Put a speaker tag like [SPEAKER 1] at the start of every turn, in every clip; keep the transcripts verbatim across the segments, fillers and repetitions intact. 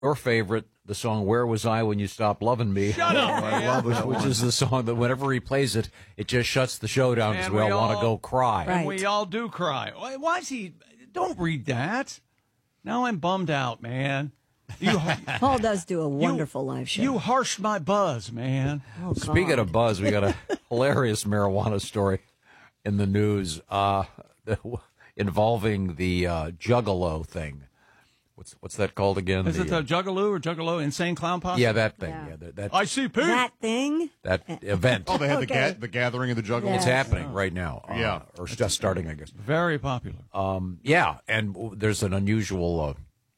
[SPEAKER 1] your favorite, the song "Where Was I When You Stopped Loving Me?"
[SPEAKER 2] Shut up,
[SPEAKER 1] I love which, which is the song that whenever he plays it, it just shuts the show down because we, we all want to go cry.
[SPEAKER 2] And we all do cry. Why, why is he? Don't read that. Now I'm bummed out, man. You,
[SPEAKER 3] Paul does do a wonderful
[SPEAKER 2] you,
[SPEAKER 3] live show.
[SPEAKER 2] You harshed my buzz, man.
[SPEAKER 3] Oh,
[SPEAKER 1] Speaking
[SPEAKER 3] God.
[SPEAKER 1] of buzz, we got a hilarious marijuana story in the news uh, involving the uh, Juggalo thing. What's what's that called again?
[SPEAKER 2] Is
[SPEAKER 1] the,
[SPEAKER 2] it the Juggaloo or Juggalo Insane Clown Posse?
[SPEAKER 1] Yeah, that thing.
[SPEAKER 3] Yeah.
[SPEAKER 1] Yeah, that, that
[SPEAKER 2] I C P.
[SPEAKER 3] That thing?
[SPEAKER 1] that event.
[SPEAKER 4] Oh, they had the,
[SPEAKER 3] Okay.
[SPEAKER 4] ga- the gathering of the Juggalo.
[SPEAKER 1] It's happening right now. Uh,
[SPEAKER 4] Yeah.
[SPEAKER 1] or it's just starting, I guess.
[SPEAKER 2] Very popular.
[SPEAKER 1] Um, yeah, and w- there's an unusual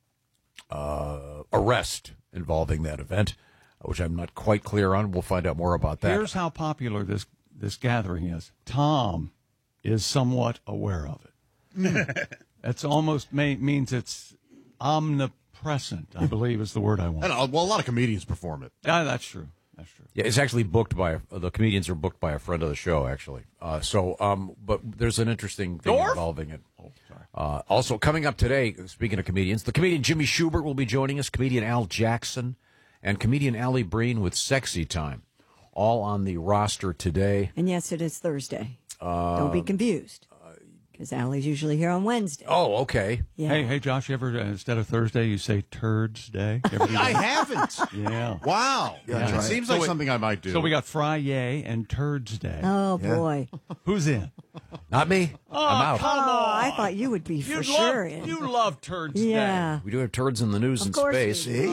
[SPEAKER 1] uh, uh, arrest involving that event, which I'm not quite clear on. We'll find out more about that.
[SPEAKER 2] Here's how popular this this gathering is. Tom is somewhat aware of it. It's almost may, means it's omnipresent, I believe is the word I want.
[SPEAKER 4] And, uh, well, a lot of comedians perform it.
[SPEAKER 2] Yeah, that's true. That's true.
[SPEAKER 1] Yeah, it's actually booked by a, the comedians are booked by a friend of the show, actually. Uh, so, um, but there's an interesting thing
[SPEAKER 2] Dorf?
[SPEAKER 1] involving it.
[SPEAKER 2] Oh, sorry.
[SPEAKER 1] Uh, also, coming up today, speaking of comedians, the comedian Jimmy Schubert will be joining us, comedian Al Jackson, and comedian Allie Breen with Sexy Time, all on the roster today.
[SPEAKER 3] And yes, it is Thursday. Don't be confused. Because Allie's usually here on Wednesday.
[SPEAKER 1] Oh, okay.
[SPEAKER 3] Yeah.
[SPEAKER 2] Hey, hey, Josh, you ever, uh, instead of Thursday, you say Turds Day? You ever do
[SPEAKER 4] I
[SPEAKER 2] that?
[SPEAKER 4] haven't.
[SPEAKER 2] Yeah.
[SPEAKER 4] Wow.
[SPEAKER 5] Yeah,
[SPEAKER 4] It seems like
[SPEAKER 2] So it-
[SPEAKER 4] something I might do.
[SPEAKER 2] So we got Fry-yay and Turds Day.
[SPEAKER 3] Oh,
[SPEAKER 5] Yeah.
[SPEAKER 3] boy.
[SPEAKER 2] Who's in?
[SPEAKER 1] Not me. I'm out.
[SPEAKER 2] Come
[SPEAKER 3] Oh,
[SPEAKER 2] on.
[SPEAKER 3] I thought you would be for
[SPEAKER 2] You
[SPEAKER 3] sure
[SPEAKER 2] love,
[SPEAKER 3] in.
[SPEAKER 2] you love Turds
[SPEAKER 3] Yeah.
[SPEAKER 1] We do have turds in the news
[SPEAKER 3] Of
[SPEAKER 1] in
[SPEAKER 3] course
[SPEAKER 1] space.
[SPEAKER 3] we do.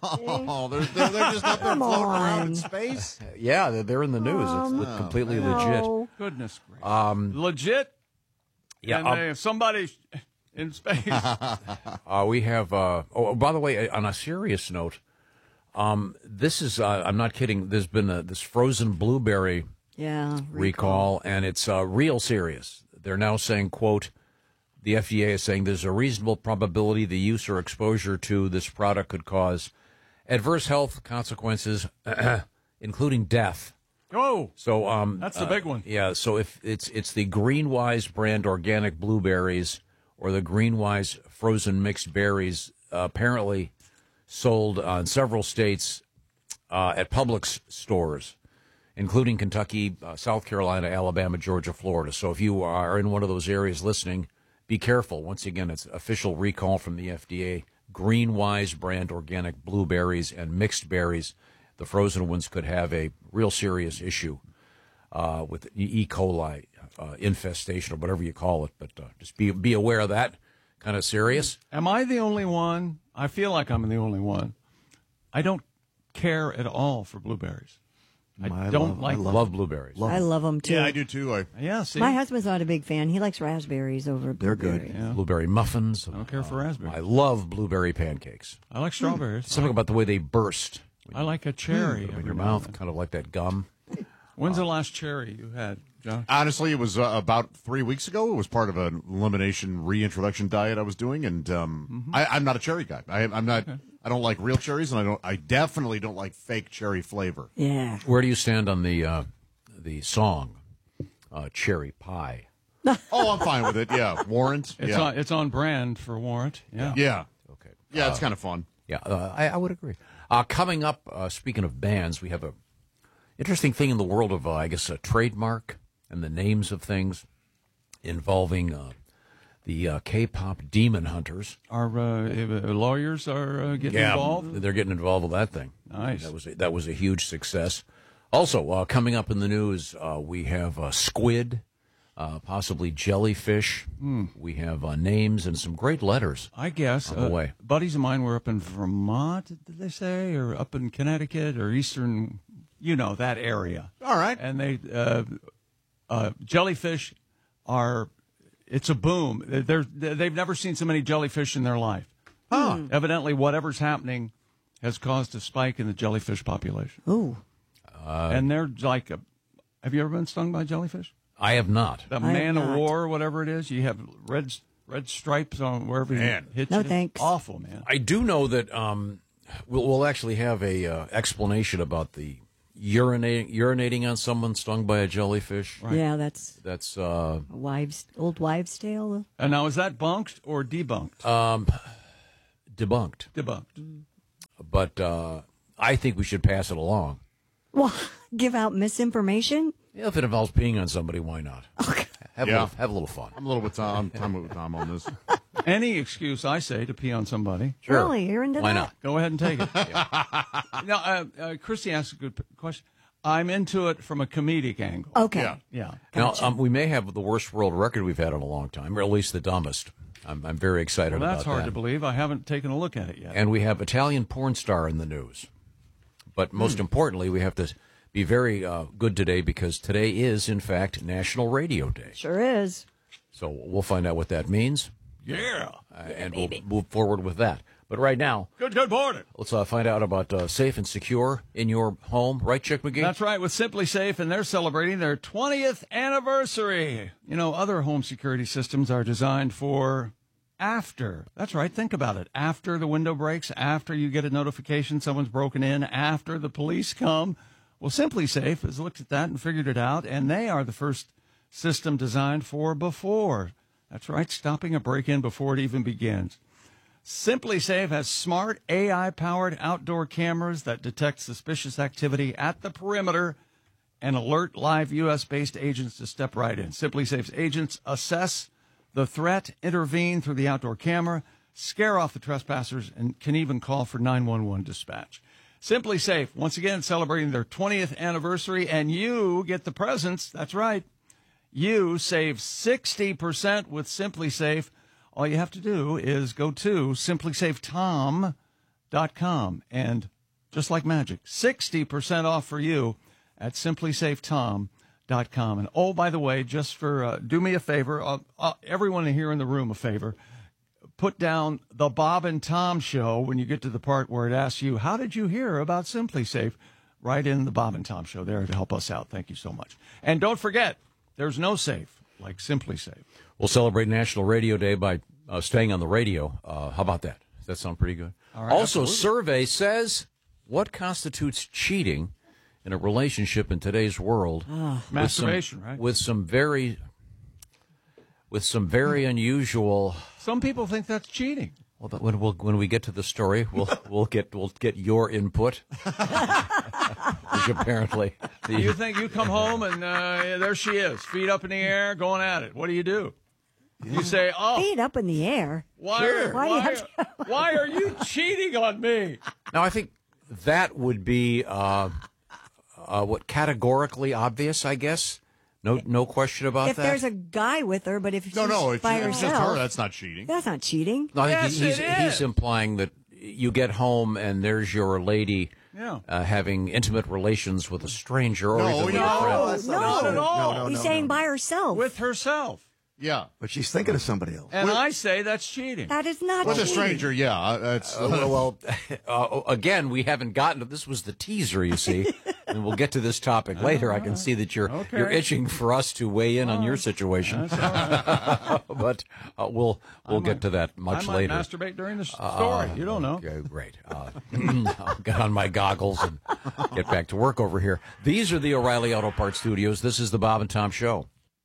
[SPEAKER 4] Oh, they're, they're, they're just up there
[SPEAKER 3] Come
[SPEAKER 4] floating around in
[SPEAKER 3] on.
[SPEAKER 4] space.
[SPEAKER 1] Yeah, they're, they're in the news. it's le- completely legit.
[SPEAKER 3] Oh,
[SPEAKER 2] Day. Goodness gracious. Um, Legit?
[SPEAKER 1] Yeah,
[SPEAKER 2] And
[SPEAKER 1] um,
[SPEAKER 2] if somebody's in space.
[SPEAKER 1] Uh, we have. Uh, oh, by the way, on a serious note, um, this is. Uh, I'm not kidding. There's been a, this frozen blueberry
[SPEAKER 3] yeah.
[SPEAKER 1] recall, and it's uh, real serious. They're now saying, "quote." The F D A is saying there's a reasonable probability the use or exposure to this product could cause adverse health consequences, including death.
[SPEAKER 2] Oh,
[SPEAKER 1] So, um,
[SPEAKER 2] that's the
[SPEAKER 1] uh,
[SPEAKER 2] big one.
[SPEAKER 1] Yeah. So if it's it's the Greenwise brand organic blueberries or the Greenwise frozen mixed berries, uh, apparently sold uh, in several states uh, at Publix stores, including Kentucky, uh, South Carolina, Alabama, Georgia, Florida. So if you are in one of those areas listening, be careful. Once again, it's official recall from the F D A. Greenwise brand organic blueberries and mixed berries. The frozen ones could have a real serious issue uh, with E. coli uh, infestation or whatever you call it. But uh, just be be aware of that. Kind of serious.
[SPEAKER 2] am I the only one? I feel like I'm the only one. I don't care at all for blueberries. I,
[SPEAKER 5] I
[SPEAKER 2] don't
[SPEAKER 5] love- I
[SPEAKER 2] like.
[SPEAKER 5] love-
[SPEAKER 1] Love blueberries.
[SPEAKER 3] I love them, too.
[SPEAKER 4] Yeah, I do too. I,
[SPEAKER 2] Yeah, see,
[SPEAKER 3] My husband's not a big fan. He likes raspberries over
[SPEAKER 5] They're good.
[SPEAKER 3] blueberries.
[SPEAKER 2] Yeah.
[SPEAKER 1] Blueberry muffins.
[SPEAKER 2] I don't care for raspberries.
[SPEAKER 1] I love blueberry pancakes.
[SPEAKER 2] I like strawberries.
[SPEAKER 1] Something about the way they burst
[SPEAKER 2] I like a cherry
[SPEAKER 1] in
[SPEAKER 2] every
[SPEAKER 1] your
[SPEAKER 2] now
[SPEAKER 1] mouth,
[SPEAKER 2] and then.
[SPEAKER 1] kind of like that gum.
[SPEAKER 2] When's the last cherry you had, John?
[SPEAKER 4] honestly, it was uh, about three weeks ago. It was part of an elimination reintroduction diet I was doing, and um, I, I'm not a cherry guy. I, I'm not. I don't like real cherries, and I don't. I definitely don't like fake cherry flavor.
[SPEAKER 3] Yeah.
[SPEAKER 1] Where do you stand on the uh, the song uh, "Cherry Pie"?
[SPEAKER 4] Oh, I'm fine with it. Yeah, Warrant.
[SPEAKER 2] It's
[SPEAKER 4] yeah,
[SPEAKER 2] on. It's on brand for Warrant. Yeah.
[SPEAKER 4] yeah,
[SPEAKER 1] Okay.
[SPEAKER 4] yeah. It's kind of fun.
[SPEAKER 1] Yeah, uh, I, I would agree. Uh, coming up, uh, speaking of bands, we have a interesting thing in the world of, uh, I guess, a trademark and the names of things involving uh, the uh, K-pop Demon Hunters.
[SPEAKER 2] Our uh, uh, lawyers are uh, getting involved.
[SPEAKER 1] They're getting involved with that thing.
[SPEAKER 2] Nice.
[SPEAKER 1] That was a, that was a huge success. Also, uh, coming up in the news, uh, we have uh, squid, uh, possibly jellyfish. We have uh, names and some great letters.
[SPEAKER 2] I guess.
[SPEAKER 1] On the
[SPEAKER 2] uh,
[SPEAKER 1] way.
[SPEAKER 2] Buddies of mine were up in Vermont, did they say, or up in Connecticut or Eastern, you know, that area.
[SPEAKER 4] All right.
[SPEAKER 2] And they uh, uh, jellyfish are. It's a boom. They're, they've never seen so many jellyfish in their life.
[SPEAKER 4] Huh.
[SPEAKER 2] Evidently, whatever's happening has caused a spike in the jellyfish population.
[SPEAKER 3] Ooh.
[SPEAKER 2] and they're like a. Have you ever been stung by jellyfish?
[SPEAKER 1] I have not.
[SPEAKER 2] The
[SPEAKER 3] I
[SPEAKER 2] man
[SPEAKER 3] have
[SPEAKER 2] of
[SPEAKER 3] not.
[SPEAKER 2] war, or whatever it is. You have red red stripes on wherever
[SPEAKER 4] Man.
[SPEAKER 2] you hit
[SPEAKER 3] No
[SPEAKER 2] you.
[SPEAKER 3] thanks.
[SPEAKER 2] Awful, man.
[SPEAKER 1] I do know that um, we'll, we'll actually have a uh, explanation about the urinating urinating on someone stung by a jellyfish.
[SPEAKER 3] Yeah, that's
[SPEAKER 1] That's uh,
[SPEAKER 3] a wives, old wives' tale.
[SPEAKER 2] And now, is that bunked or debunked?
[SPEAKER 1] debunked.
[SPEAKER 2] debunked.
[SPEAKER 1] but uh, I think we should pass it along.
[SPEAKER 3] Well, give out misinformation?
[SPEAKER 1] Yeah, if it involves peeing on somebody, why not?
[SPEAKER 3] Okay.
[SPEAKER 1] Have,
[SPEAKER 4] Yeah.
[SPEAKER 1] a little, have a little fun.
[SPEAKER 4] I'm a little with Tom. I'm with Tom on this.
[SPEAKER 2] Any excuse, I say, to pee on somebody.
[SPEAKER 1] Sure.
[SPEAKER 3] Really? You're into
[SPEAKER 1] Why
[SPEAKER 3] that?
[SPEAKER 1] not?
[SPEAKER 2] Go ahead and take it. Now, uh, uh, Christy asked a good p- question. I'm into it from a comedic angle.
[SPEAKER 3] Okay.
[SPEAKER 4] Yeah.
[SPEAKER 2] Yeah.
[SPEAKER 3] Gotcha.
[SPEAKER 1] Now, um, we may have the worst world record we've had in a long time, or at least the dumbest. I'm, I'm very excited
[SPEAKER 2] Well, that's
[SPEAKER 1] about
[SPEAKER 2] hard
[SPEAKER 1] that.
[SPEAKER 2] to believe. I haven't taken a look at it yet.
[SPEAKER 1] And we have Italian porn star in the news. But most
[SPEAKER 2] Hmm.
[SPEAKER 1] importantly, we have to be very uh, good today because today is, in fact, National Radio Day.
[SPEAKER 3] Sure is.
[SPEAKER 1] So we'll find out what that means,
[SPEAKER 2] Yeah.
[SPEAKER 1] uh, and we'll move forward with that. But right now,
[SPEAKER 2] Good, good morning.
[SPEAKER 1] let's uh, find out about uh, safe and secure in your home. Right, Chick McGee?
[SPEAKER 2] That's right, with Simply Safe, and they're celebrating their twentieth anniversary. You know, other home security systems are designed for after. That's right, think about it. After the window breaks, after you get a notification someone's broken in, after the police come. Well, Simply Safe has looked at that and figured it out, and they are the first system designed for before. That's right, stopping a break-in before it even begins. Simply Safe has smart A I-powered outdoor cameras that detect suspicious activity at the perimeter and alert live U S-based agents to step right in. Simply Safe's agents assess the threat, intervene through the outdoor camera, scare off the trespassers, and can even call for nine one one dispatch. Simply Safe, once again, celebrating their twentieth anniversary, and you get the presents. That's right. You save sixty percent with Simply Safe. All you have to do is go to simply safe tom dot com, and just like magic, sixty percent off for you at simply safe tom dot com. And oh, by the way, just for uh, do me a favor, uh, uh, everyone here in the room a favor, put down the Bob and Tom Show when you get to the part where it asks you, how did you hear about Simply Safe? Right in the Bob and Tom Show there to help us out. Thank you so much. And don't forget, there's no safe like Simply Safe.
[SPEAKER 1] We'll celebrate National Radio Day by uh, staying on the radio. Uh, how about that? Does that sound pretty good?
[SPEAKER 2] All right,
[SPEAKER 1] also,
[SPEAKER 2] absolutely.
[SPEAKER 1] survey says what constitutes cheating in a relationship in today's world? with
[SPEAKER 2] Masturbation,
[SPEAKER 1] some,
[SPEAKER 2] right?
[SPEAKER 1] With some very, with some very unusual.
[SPEAKER 2] Some people think that's cheating.
[SPEAKER 1] Well, but when we'll, when we get to the story, we'll we'll get we'll get your input, which apparently the,
[SPEAKER 2] You think you come home and uh, there she is, feet up in the air, going at it. What do you do? You say, "Oh,
[SPEAKER 3] Feet up in the air.
[SPEAKER 2] why,
[SPEAKER 3] Sure. Why do you
[SPEAKER 2] why,
[SPEAKER 3] have to-
[SPEAKER 2] why are you cheating on me?"
[SPEAKER 1] Now, I think that would be uh, uh, what categorically obvious. I guess no no question about
[SPEAKER 3] If
[SPEAKER 1] that.
[SPEAKER 3] there's a guy with her, but if she's
[SPEAKER 4] No, no, it's,
[SPEAKER 3] by
[SPEAKER 4] it's just
[SPEAKER 3] herself,
[SPEAKER 4] her. That's not cheating.
[SPEAKER 3] that's not cheating.
[SPEAKER 1] No, I think
[SPEAKER 2] Yes,
[SPEAKER 1] he- he's
[SPEAKER 2] it is.
[SPEAKER 1] he's implying that you get home and there's your lady
[SPEAKER 2] Yeah.
[SPEAKER 1] uh, having intimate relations with a stranger or
[SPEAKER 4] No,
[SPEAKER 1] even with
[SPEAKER 4] no,
[SPEAKER 1] a friend.
[SPEAKER 3] No,
[SPEAKER 5] that's
[SPEAKER 3] no,
[SPEAKER 5] not
[SPEAKER 2] at all.
[SPEAKER 5] No, no,
[SPEAKER 3] He's
[SPEAKER 5] no,
[SPEAKER 3] saying
[SPEAKER 5] no.
[SPEAKER 3] by herself.
[SPEAKER 2] With herself.
[SPEAKER 4] Yeah.
[SPEAKER 5] But she's thinking of somebody else.
[SPEAKER 2] And I say that's cheating.
[SPEAKER 3] that is not
[SPEAKER 4] With a
[SPEAKER 3] cheating.
[SPEAKER 4] stranger, yeah. uh, That's
[SPEAKER 1] Uh, well, uh, again, we haven't gotten to this. Was the teaser, you see, and we'll get to this topic later. I can see that you're
[SPEAKER 2] Okay.
[SPEAKER 1] you're itching for us to weigh in on your situation, but uh, we'll we'll get to that
[SPEAKER 2] I
[SPEAKER 1] much
[SPEAKER 2] might
[SPEAKER 1] later.
[SPEAKER 2] masturbate during the s- story. You don't know.
[SPEAKER 1] Okay, great. Uh, I'll get on my goggles and get back to work over here. These are the O'Reilly Auto Parts Studios. This is the Bob and Tom Show.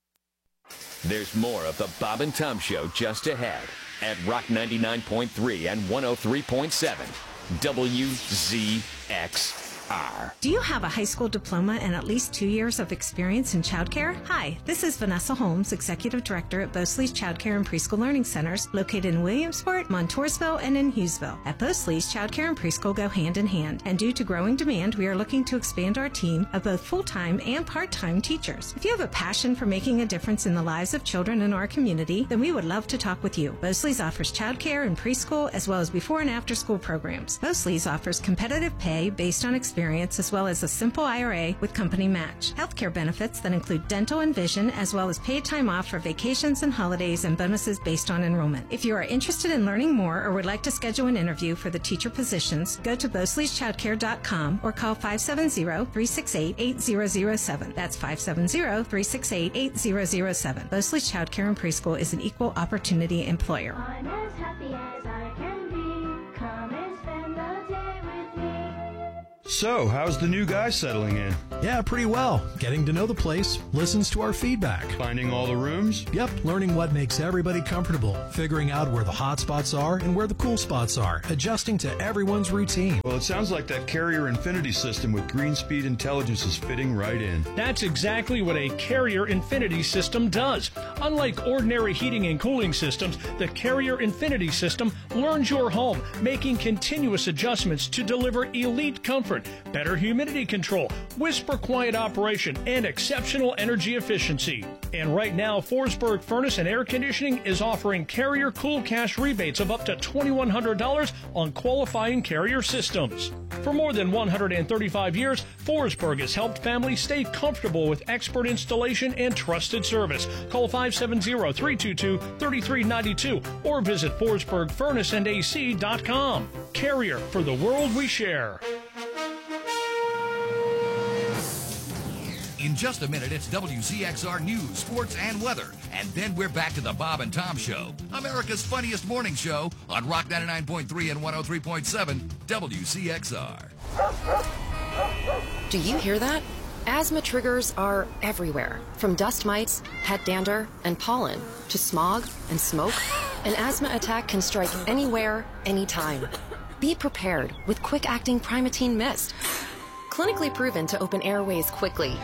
[SPEAKER 6] There's more of the Bob and Tom Show just ahead at Rock ninety-nine point three and one oh three point seven W Z X R.
[SPEAKER 7] Do you have a high school diploma and at least two years of experience in childcare? Hi, this is Vanessa Holmes, Executive Director at Bosley's Childcare and Preschool Learning Centers, located in Williamsport, Montoursville, and in Hughesville. At Bosley's, childcare and preschool go hand in hand, and due to growing demand, we are looking to expand our team of both full-time and part-time teachers. If you have a passion for making a difference in the lives of children in our community, then we would love to talk with you. Bosley's offers childcare and preschool, as well as before and after school programs. Bosley's offers competitive pay based on experience, as well as a simple I R A with company match. Healthcare benefits that include dental and vision, as well as paid time off for vacations and holidays, and bonuses based on enrollment. If you are interested in learning more or would like to schedule an interview for the teacher positions, go to bosleys childcare dot com or call five seven zero, three six eight, eight zero zero seven. That's five seven zero, three six eight, eight zero zero seven. Bosley's Childcare and Preschool is an equal opportunity employer.
[SPEAKER 8] I'm as happy as I can be. Come and spend the day with me.
[SPEAKER 5] So, how's the new guy settling in?
[SPEAKER 8] Yeah, pretty well. Getting to know the place, listens to our feedback.
[SPEAKER 5] Finding all the rooms?
[SPEAKER 8] Yep, learning what makes everybody comfortable, figuring out where the hot spots are and where the cool spots are, adjusting to everyone's routine.
[SPEAKER 5] Well, it sounds like that Carrier Infinity system with Greenspeed Intelligence is fitting right in.
[SPEAKER 9] That's exactly what a Carrier Infinity system does. Unlike ordinary heating and cooling systems, the Carrier Infinity system learns your home, making continuous adjustments to deliver elite comfort, better humidity control, whisper quiet operation, and exceptional energy efficiency. And right now, Forsberg Furnace and Air Conditioning is offering Carrier Cool Cash rebates of up to two thousand one hundred dollars on qualifying Carrier systems. For more than one hundred thirty-five years, Forsberg has helped families stay comfortable with expert installation and trusted service. Call five seven zero, three two two, three three nine two or visit forsberg furnace and a c dot com. Carrier, for the world we share.
[SPEAKER 10] In just a minute, it's W Z X R News, Sports, and Weather. And then we're back to the Bob and Tom Show, America's funniest morning show on Rock ninety-nine point three and one oh three point seven W Z X R.
[SPEAKER 11] Do you hear that? Asthma triggers are everywhere, from dust mites, pet dander, and pollen, to smog and smoke. An asthma attack can strike anywhere, anytime. Be prepared with quick-acting Primatene Mist. Clinically proven to open airways quickly.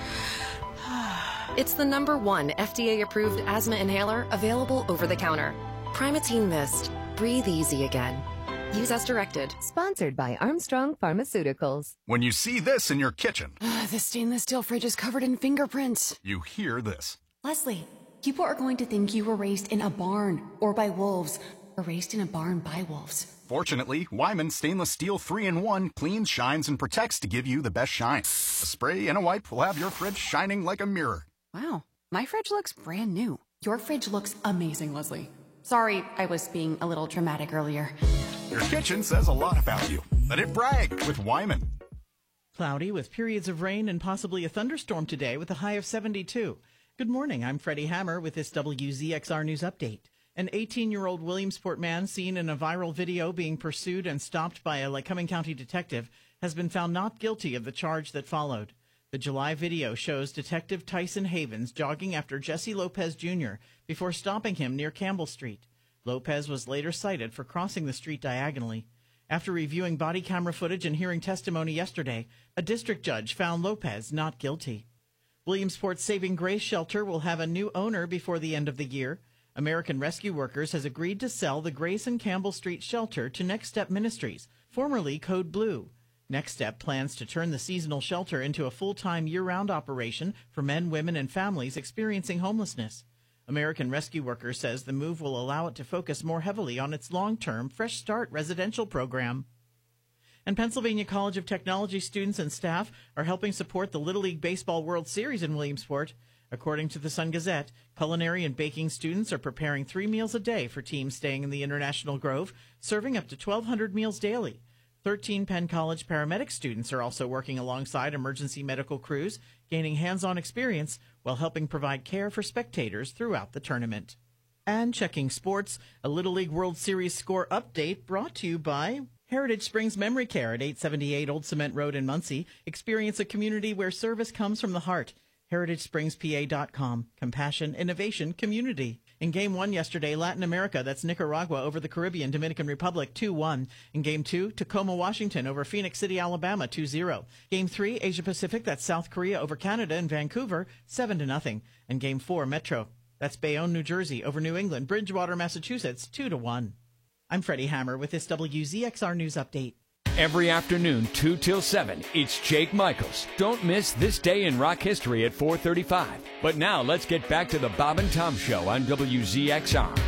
[SPEAKER 11] It's the number one F D A-approved asthma inhaler available over the counter. Primatene Mist. Breathe easy again. Use as directed.
[SPEAKER 12] Sponsored by Armstrong Pharmaceuticals.
[SPEAKER 13] When you see this in your kitchen,
[SPEAKER 14] the stainless steel fridge is covered in fingerprints.
[SPEAKER 13] You hear this.
[SPEAKER 14] Leslie, people are going to think you were raised in a barn or by wolves, or raised in a barn by wolves.
[SPEAKER 13] Fortunately, Wyman Stainless Steel three in one cleans, shines, and protects to give you the best shine. A spray and a wipe will have your fridge shining like a mirror.
[SPEAKER 14] Wow, my fridge looks brand new. Your fridge looks amazing, Leslie. Sorry, I was being a little dramatic earlier.
[SPEAKER 13] Your kitchen says a lot about you. Let it brag with Wyman.
[SPEAKER 15] Cloudy with periods of rain and possibly a thunderstorm today with a high of seventy-two. Good morning, I'm Freddie Hammer with this W Z X R News Update. An eighteen-year-old Williamsport man seen in a viral video being pursued and stopped by a Lycoming County detective has been found not guilty of the charge that followed. The July video shows Detective Tyson Havens jogging after Jesse Lopez Junior before stopping him near Campbell Street. Lopez was later cited for crossing the street diagonally. After reviewing body camera footage and hearing testimony yesterday, a district judge found Lopez not guilty. Williamsport's Saving Grace shelter will have a new owner before the end of the year. American Rescue Workers has agreed to sell the Grace and Campbell Street shelter to Next Step Ministries, formerly Code Blue. Next Step plans to turn the seasonal shelter into a full-time year-round operation for men, women, and families experiencing homelessness. American Rescue Workers says the move will allow it to focus more heavily on its long-term Fresh Start residential program. And Pennsylvania College of Technology students and staff are helping support the Little League Baseball World Series in Williamsport. According to the Sun-Gazette, culinary and baking students are preparing three meals a day for teams staying in the International Grove, serving up to twelve hundred meals daily. Thirteen Penn College paramedic students are also working alongside emergency medical crews, gaining hands-on experience while helping provide care for spectators throughout the tournament. And checking sports, a Little League World Series score update brought to you by Heritage Springs Memory Care at eight seventy-eight Old Cement Road in Muncie. Experience a community where service comes from the heart. heritage springs p a dot com. Compassion, innovation, community. In Game one yesterday, Latin America, that's Nicaragua over the Caribbean, Dominican Republic, two one. In Game two, Tacoma, Washington over Phoenix City, Alabama, two zero. Game three, Asia Pacific, that's South Korea over Canada and Vancouver, seven to nothing. And Game four, Metro, that's Bayonne, New Jersey over New England, Bridgewater, Massachusetts, two to one. I'm Freddie Hammer with this W Z X R News Update.
[SPEAKER 6] Every afternoon, two till seven, it's Jake Michaels. Don't miss This Day in Rock History at four thirty-five. But now let's get back to the Bob and Tom Show on W Z X R.